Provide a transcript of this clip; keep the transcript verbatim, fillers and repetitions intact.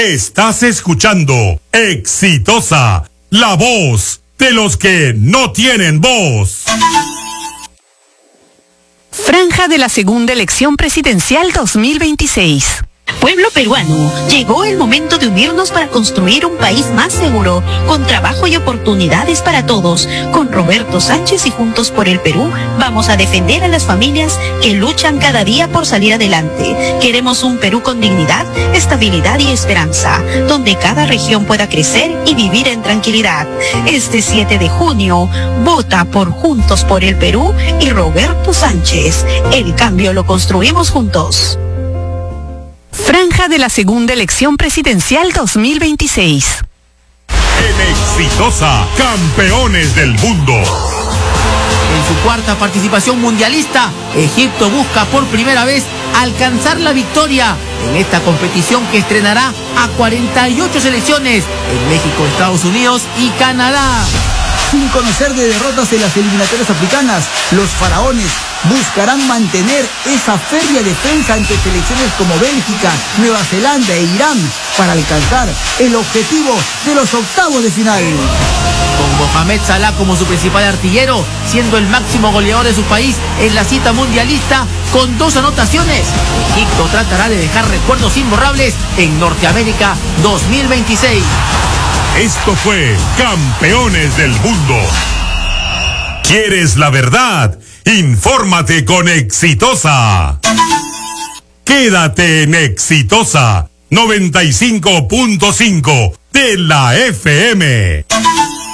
Estás escuchando Exitosa, la voz de los que no tienen voz. Franja de la segunda elección presidencial dos mil veintiséis. Pueblo peruano, llegó el momento de unirnos para construir un país más seguro, con trabajo y oportunidades para todos. Con Roberto Sánchez y Juntos por el Perú, vamos a defender a las familias que luchan cada día por salir adelante. Queremos un Perú con dignidad, estabilidad y esperanza, donde cada región pueda crecer y vivir en tranquilidad. Este siete de junio, vota por Juntos por el Perú y Roberto Sánchez. El cambio lo construimos juntos. Franja de la segunda elección presidencial dos mil veintiséis. En Exitosa, campeones del mundo. En su cuarta participación mundialista, Egipto busca por primera vez alcanzar la victoria en esta competición que estrenará a cuarenta y ocho selecciones en México, Estados Unidos y Canadá. Sin conocer de derrotas en las eliminatorias africanas, los faraones buscarán mantener esa férrea defensa ante selecciones como Bélgica, Nueva Zelanda e Irán para alcanzar el objetivo de los octavos de final. Con Mohamed Salah como su principal artillero, siendo el máximo goleador de su país en la cita mundialista con dos anotaciones, Egipto tratará de dejar recuerdos imborrables en Norteamérica dos mil veintiséis. Esto fue Campeones del Mundo. ¿Quieres la verdad? Infórmate con Exitosa. Quédate en Exitosa noventa y cinco punto cinco de la F M.